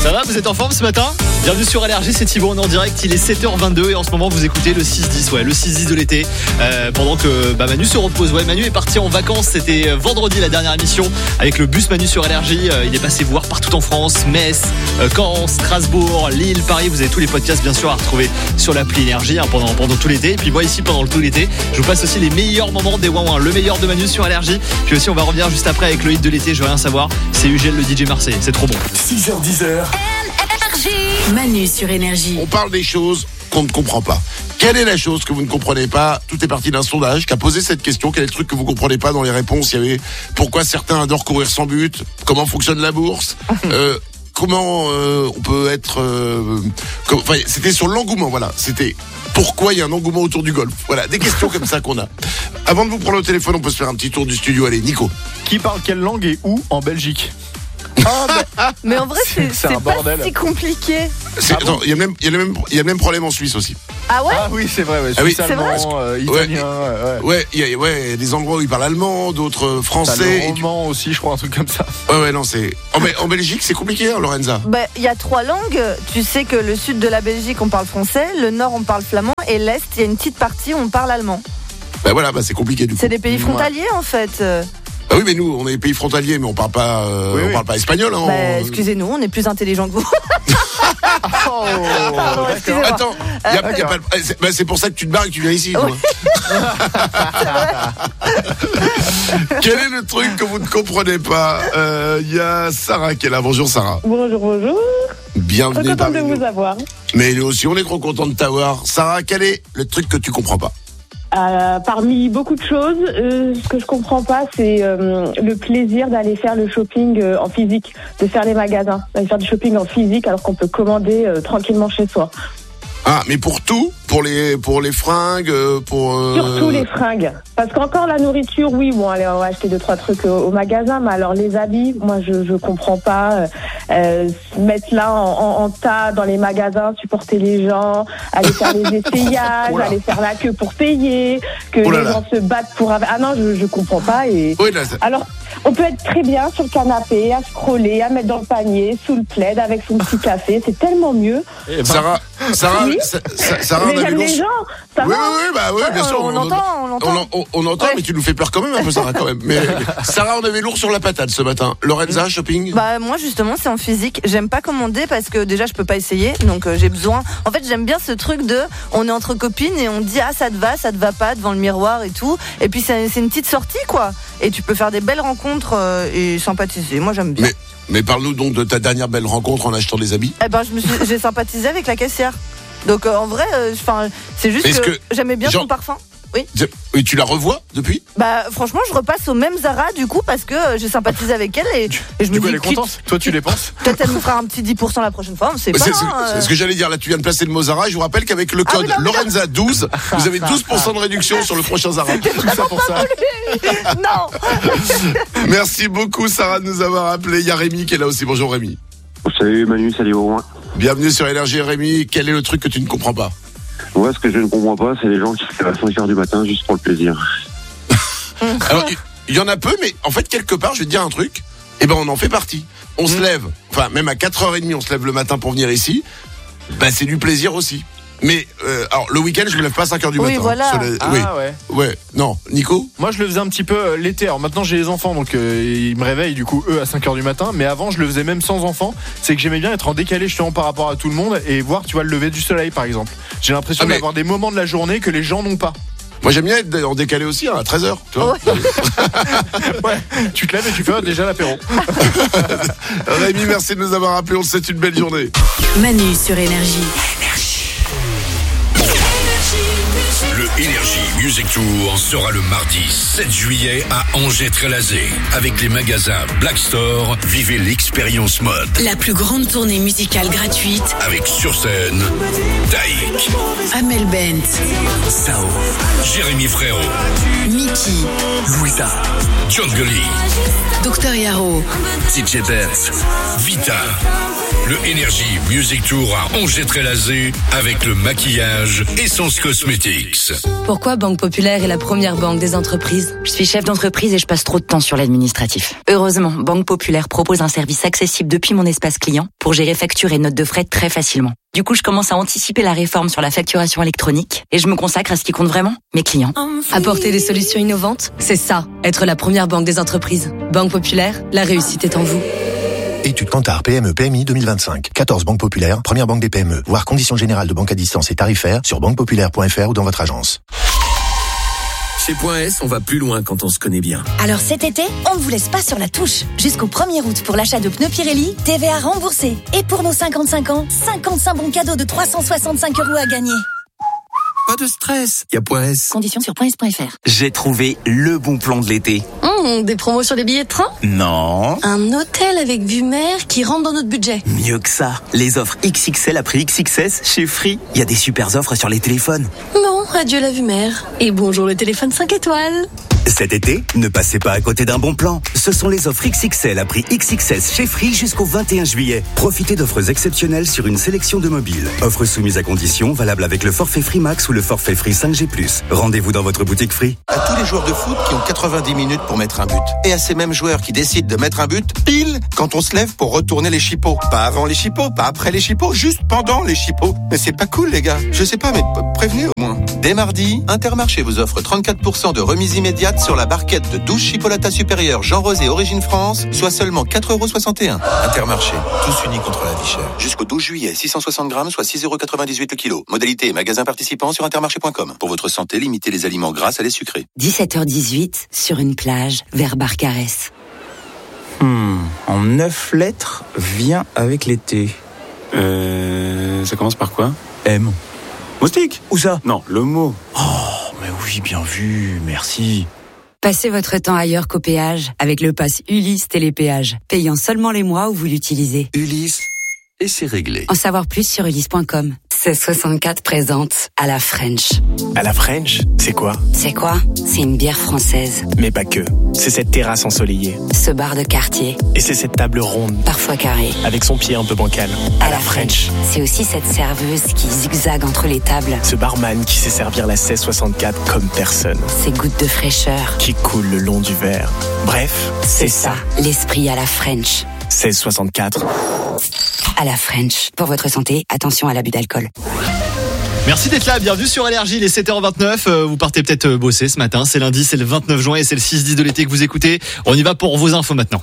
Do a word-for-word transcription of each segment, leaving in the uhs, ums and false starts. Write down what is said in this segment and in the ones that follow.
Ça va, vous êtes en forme ce matin? Bienvenue sur Énergie, c'est Thibaut, on est en direct, il est sept heures vingt-deux et en ce moment vous écoutez le six dix, ouais, le six dix de l'été, euh, pendant que bah, Manu se repose. Ouais, Manu est parti en vacances, c'était vendredi la dernière émission avec le bus Manu sur Énergie. Euh, il est passé voir partout en France, Metz, euh, Caen, Strasbourg, Lille, Paris. Vous avez tous les podcasts bien sûr à retrouver sur l'appli Énergie hein, pendant, pendant tout l'été. Et puis moi ici pendant le tout l'été, je vous passe aussi les meilleurs moments des Ouin Ouin, le meilleur de Manu sur Énergie. Puis aussi on va revenir juste après avec le hit de l'été, je veux rien savoir, c'est Ugel le D J Marseille, c'est trop bon. six heures dix. Manu sur Énergie. On parle des choses qu'on ne comprend pas. Quelle est la chose que vous ne comprenez pas? Tout est parti d'un sondage qui a posé cette question. Quel est le truc que vous ne comprenez pas? Dans les réponses, il y avait pourquoi certains adorent courir sans but, comment fonctionne la bourse, euh, comment euh, on peut être... Euh, comme, enfin, c'était sur l'engouement, voilà. C'était pourquoi il y a un engouement autour du golf. Voilà, des questions comme ça qu'on a. Avant de vous prendre au téléphone, on peut se faire un petit tour du studio. Allez, Nico. Qui parle quelle langue et où en Belgique? Oh, bah, mais en vrai, c'est, c'est, c'est, c'est pas bordel. si compliqué. C'est, Ah attends, bon il y a même, il y a le même, il y a le même problème en Suisse aussi. Ah ouais? Ah oui, c'est vrai, ouais. Ah oui. Suisse, C'est vrai allemand, euh, italien, ouais. Ouais, il y a, ouais, il y a des endroits où ils parlent allemand, d'autres euh, T'as français. le et tu- roman aussi, je crois, un truc comme ça. Ouais, ouais, non, c'est. En, Bel- en Belgique, c'est compliqué, hein, Lorenza. Bah, il y a trois langues. Tu sais que le sud de la Belgique, on parle français, le nord, on parle flamand, et l'est, il y a une petite partie où on parle allemand. Bah voilà, bah c'est compliqué du coup. C'est des pays Ouais. frontaliers, en fait. Bah oui, mais nous, on est pays frontaliers, mais on parle pas, euh, Oui, on oui. parle pas espagnol. Hein, Bah, on- excusez-nous, on est plus intelligents que vous. Oh, Pardon, excusez-moi. Attends, y a, y a pas, c'est, bah, c'est pour ça que tu te barres et que tu viens ici. Toi. Quel est le truc que vous ne comprenez pas? Il euh, y a Sarah qui est là. Bonjour Sarah. Bonjour, bonjour. Très Bienvenue contente parmi de nous. vous avoir. Mais nous aussi, on est trop contents de t'avoir. Sarah, quel est le truc que tu comprends pas? Euh, parmi beaucoup de choses, euh, ce que je comprends pas, c'est euh, le plaisir d'aller faire le shopping euh, en physique, de faire les magasins, d'aller faire du shopping en physique alors qu'on peut commander euh, tranquillement chez soi. Ah, mais pour tout, pour les, pour les fringues, euh, pour. Euh... Surtout les fringues. Parce qu'encore la nourriture, oui, bon, allez, on va acheter deux, trois trucs au, au magasin, mais alors les habits, moi, je, je comprends pas. Euh, euh, se mettre là en, en, en tas dans les magasins, supporter les gens, aller faire les essayages, Oh là. aller faire la queue pour payer, que Oh là les là. gens se battent pour... avoir- Ah non, je, je comprends pas. Et Oui, là, c'est- alors, on peut être très bien sur le canapé, à scroller, à mettre dans le panier, sous le plaid, avec son petit café. C'est tellement mieux. Eh ben, Sarah, Sarah, Oui. Sa- Sa- Sarah, mais on a vu j'aime les l'ours. gens, ça Oui, va. oui, oui, bah oui, Ouais, bien sûr. on entend, on entend. On, on- on entend, Ouais. mais tu nous fais peur quand même un peu, Sarah, quand même. Mais Sarah, on avait lourd sur la patate ce matin. Lorenza, shopping. Bah moi justement c'est en physique. J'aime pas commander parce que déjà je peux pas essayer, donc euh, j'ai besoin. En fait j'aime bien ce truc de on est entre copines et on dit ah ça te va, ça te va pas devant le miroir et tout. Et puis c'est, c'est une petite sortie quoi. Et tu peux faire des belles rencontres euh, et sympathiser. Moi j'aime bien. Mais, mais parle-nous donc de ta dernière belle rencontre en achetant des habits. Eh ben je me suis, j'ai sympathisé avec la caissière. Donc euh, en vrai, enfin c'est juste Est-ce que, que- j'aimais bien genre- son parfum. Et tu la revois depuis? Bah franchement je repasse au même Zara du coup parce que euh, j'ai sympathisé avec elle et, et je me du coup, dis elle est contente. Toi, tu les penses? peut-être elle nous fera un petit dix pour cent la prochaine fois. On sait pas. C'est, c'est- hein, c'est ce que j'allais dire. Là, tu viens de placer le mot Zara. Je vous rappelle qu'avec le Ah code oui, non, mais non. Lorenza douze, vous avez douze pour cent de réduction sur le prochain Zara. Tout ça pour ça. Non. Merci beaucoup, Sarah, de nous avoir appelé. Il y a Rémi qui est là aussi. Bonjour, Rémi. Salut Manu, salut Romain. Bienvenue sur Énergie. Rémi, quel est le truc que tu ne comprends pas? Moi, ce que je ne comprends pas, c'est les gens qui se lèvent à cinq heures du matin juste pour le plaisir. Alors, il- il y en a peu, mais en fait, quelque part, je vais te dire un truc. Eh ben, on en fait partie. On se lève, enfin, même à quatre heures trente, on se lève le matin pour venir ici. Bah, c'est du plaisir aussi. Mais, euh, alors, le week-end, je me lève pas à cinq heures du Oui, matin. voilà. Sur les- Ah oui. ouais. Ouais. Non. Nico? Moi, je le faisais un petit peu euh, l'été. Alors maintenant, j'ai les enfants, donc euh, ils me réveillent du coup eux à cinq heures du matin. Mais avant, je le faisais même sans enfants. C'est que j'aimais bien être en décalé justement par rapport à tout le monde et voir, tu vois, le lever du soleil par exemple. J'ai l'impression Ah, mais- d'avoir des moments de la journée que les gens n'ont pas. Moi, j'aime bien être en décalé aussi, hein, à treize heures, tu vois. Ouais. Tu te lèves et tu fais ah, déjà l'apéro. Rémi, merci de nous avoir appelés. On te souhaite une belle journée. Manu sur Énergie. Le Energy Music Tour sera le mardi sept juillet à Angers-Trélazé. Avec les magasins Black Store, vivez l'expérience mode. La plus grande tournée musicale gratuite. Avec sur scène, Taïk, Amel Bent, Sao, Jérémy Frérot, Mickey, Louisa, John Gully, Docteur Yaro. D J Benz, Vita. Le Energy Music Tour à Angers-Trélazé avec le maquillage Essence Cosmetics. Pourquoi Banque Populaire est la première banque des entreprises ? Je suis chef d'entreprise et je passe trop de temps sur l'administratif. Heureusement, Banque Populaire propose un service accessible depuis mon espace client pour gérer factures et notes de frais très facilement. Du coup, je commence à anticiper la réforme sur la facturation électronique et je me consacre à ce qui compte vraiment, mes clients. Apporter des solutions innovantes, c'est ça, être la première banque des entreprises. Banque Populaire, la réussite est en vous. Étude Kantar P M E P M I deux mille vingt-cinq. quatorze banques populaires, première banque des P M E. Voir conditions générales de banque à distance et tarifaires sur banque populaire point f r ou dans votre agence. Chez Point S, on va plus loin quand on se connaît bien. Alors cet été, on ne vous laisse pas sur la touche. Jusqu'au premier août pour l'achat de pneus Pirelli, T V A remboursé. Et pour nos cinquante-cinq ans, cinquante-cinq bons cadeaux de trois cent soixante-cinq euros à gagner. Pas de stress, y a Point S. Conditions sur point s point f r. J'ai trouvé le bon plan de l'été. Mmh, des promos sur les billets de train ? Non. Un hôtel avec vue mer qui rentre dans notre budget. Mieux que ça. Les offres X X L à prix X X S chez Free. Il y a des super offres sur les téléphones. Bon, adieu la vue mer. Et bonjour le téléphone cinq étoiles. Cet été, ne passez pas à côté d'un bon plan. Ce sont les offres X X L à prix X X S chez Free jusqu'au vingt et un juillet. Profitez d'offres exceptionnelles sur une sélection de mobiles. Offres soumises à conditions, valables avec le forfait Free Max ou le forfait Free cinq G plus. Rendez-vous dans votre boutique Free. À tous les joueurs de foot qui ont quatre-vingt-dix minutes pour mettre un but. Et à ces mêmes joueurs qui décident de mettre un but pile quand on se lève pour retourner les chipots. Pas avant les chipots, pas après les chipots, juste pendant les chipots. Mais c'est pas cool les gars. Je sais pas mais prévenez au moins. Dès mardi, Intermarché vous offre trente-quatre pour cent de remise immédiate sur la barquette de douze chipolata supérieure Jean Rosé Origine France, soit seulement quatre euros soixante et un. Intermarché, tous unis contre la vie chère. Jusqu'au douze juillet, six cent soixante grammes, soit six euros quatre-vingt-dix-huit le kilo. Modalité et magasin participant sur intermarché point com. Pour votre santé, limitez les aliments gras à les sucrés. dix-sept heures dix-huit, sur une plage, vers Barcarès. Hmm, en neuf lettres, vient avec l'été. Euh, ça commence par quoi ? M. Moustique ? Où ça ? Non, le mot. Oh, mais oui, bien vu, merci. Passez votre temps ailleurs qu'au péage avec le pass Ulysse Télépéage, payant seulement les mois où vous l'utilisez. Ulysse, et c'est réglé. En savoir plus sur ulysse point com. seize soixante-quatre présente à la French. À la French, c'est quoi ? C'est quoi ? C'est une bière française. Mais pas que. C'est cette terrasse ensoleillée. Ce bar de quartier. Et c'est cette table ronde. Parfois carrée. Avec son pied un peu bancal. À, à la French. C'est aussi cette serveuse qui zigzague entre les tables. Ce barman qui sait servir la seize soixante-quatre comme personne. Ces gouttes de fraîcheur. Qui coulent le long du verre. Bref, c'est, c'est ça. ça. L'esprit à la French. seize soixante-quatre. À la French. Pour votre santé, attention à l'abus d'alcool. Merci d'être là, bienvenue sur Énergie, il est sept heures vingt-neuf, vous partez peut-être bosser ce matin, c'est lundi, c'est le vingt-neuf juin et c'est le six dix de l'été que vous écoutez. On y va pour vos infos maintenant.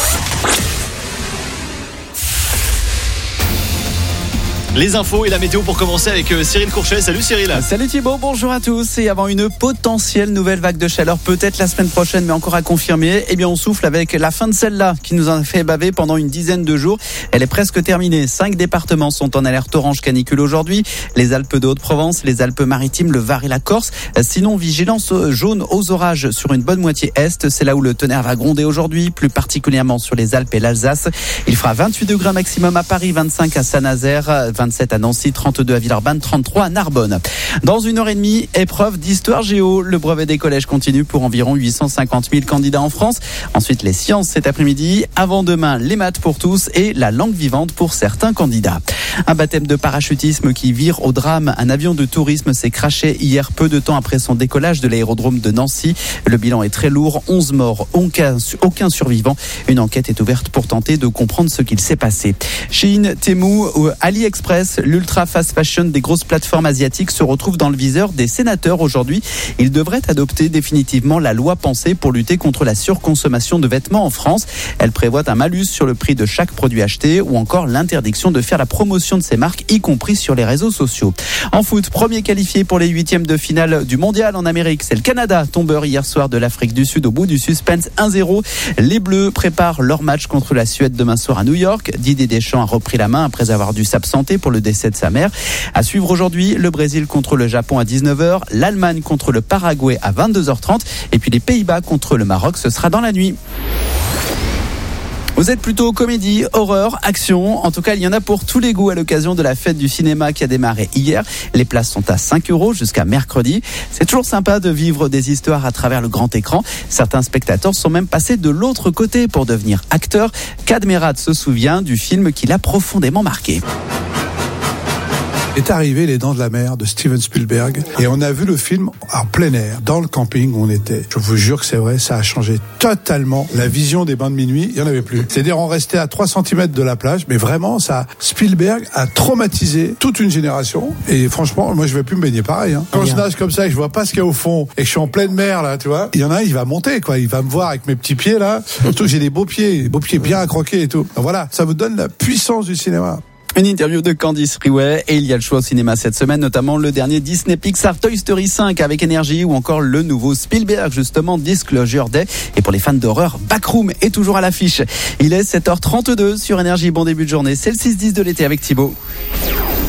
Les infos et la météo pour commencer avec Cyril Courchet. Salut Cyril. Salut Thibaut, bonjour à tous. Et avant une potentielle nouvelle vague de chaleur, peut-être la semaine prochaine, mais encore à confirmer, eh bien on souffle avec la fin de celle-là qui nous a fait baver pendant une dizaine de jours. Elle est presque terminée. Cinq départements sont en alerte orange canicule aujourd'hui. Les Alpes de Haute-Provence, les Alpes-Maritimes, le Var et la Corse. Sinon, vigilance jaune aux orages sur une bonne moitié est. C'est là où le tonnerre va gronder aujourd'hui, plus particulièrement sur les Alpes et l'Alsace. Il fera vingt-huit degrés maximum à Paris, vingt-cinq à Saint-Nazaire, vingt-sept à Nancy, trente-deux à Villeurbanne, trente-trois à Narbonne. Dans une heure et demie, épreuve d'histoire géo. Le brevet des collèges continue pour environ huit cent cinquante mille candidats en France. Ensuite, les sciences cet après-midi. Avant demain, les maths pour tous et la langue vivante pour certains candidats. Un baptême de parachutisme qui vire au drame. Un avion de tourisme s'est crashé hier peu de temps après son décollage de l'aérodrome de Nancy. Le bilan est très lourd. onze morts, aucun, aucun survivant. Une enquête est ouverte pour tenter de comprendre ce qu'il s'est passé. Shein, Temu ou AliExpress, l'ultra fast fashion des grosses plateformes asiatiques se retrouve dans le viseur des sénateurs aujourd'hui. Ils devraient adopter définitivement la loi pensée pour lutter contre la surconsommation de vêtements en France. Elle prévoit un malus sur le prix de chaque produit acheté ou encore l'interdiction de faire la promotion de ces marques, y compris sur les réseaux sociaux. En foot, premier qualifié pour les huitièmes de finale du mondial en Amérique, c'est le Canada, tombeur hier soir de l'Afrique du Sud au bout du suspense un zéro. Les Bleus préparent leur match contre la Suède demain soir à New York. Didier Deschamps a repris la main après avoir dû s'absenter pour le décès de sa mère. À suivre aujourd'hui, le Brésil contre le Japon à dix-neuf heures, l'Allemagne contre le Paraguay à vingt-deux heures trente et puis les Pays-Bas contre le Maroc, ce sera dans la nuit. Vous êtes plutôt comédie, horreur, action. En tout cas, il y en a pour tous les goûts à l'occasion de la fête du cinéma qui a démarré hier. Les places sont à cinq euros jusqu'à mercredi. C'est toujours sympa de vivre des histoires à travers le grand écran. Certains spectateurs sont même passés de l'autre côté pour devenir acteurs. Kadmerat se souvient du film qui l'a profondément marqué. Est arrivé Les Dents de la Mer de Steven Spielberg et on a vu le film en plein air, dans le camping où on était. Je vous jure que c'est vrai, ça a changé totalement la vision des bains de minuit, il n'y en avait plus. C'est-à-dire on restait à trois centimètres de la plage, mais vraiment, ça, Spielberg a traumatisé toute une génération et franchement, moi je vais plus me baigner pareil. Hein. Quand je nage comme ça et que je vois pas ce qu'il y a au fond et que je suis en pleine mer là, tu vois, il y en a un, il va monter quoi, il va me voir avec mes petits pieds là, surtout j'ai des beaux pieds, des beaux pieds bien accroqués et tout. Donc, voilà, ça vous donne la puissance du cinéma. Une interview de Candice Riouet et il y a le choix au cinéma cette semaine, notamment le dernier Disney Pixar Toy Story cinq avec Énergie ou encore le nouveau Spielberg justement Disclosure Day. Et pour les fans d'horreur, Backroom est toujours à l'affiche. Il est sept heures trente-deux sur Énergie. Bon début de journée, c'est le six dix de l'été avec Thibaut.